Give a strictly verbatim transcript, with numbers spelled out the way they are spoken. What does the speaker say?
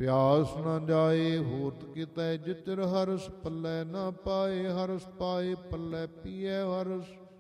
ਪਿਆਸ ਨਾ ਜਾਏ ਹੋਤ ਕਿਤੈ ਜਿਤਰ ਹਰਸ ਪੱਲੇ ਨਾ ਪਾਏ ਹਰਸ ਪਾਏ ਪੱਲੇ ਪੀਏ ਹਰਸ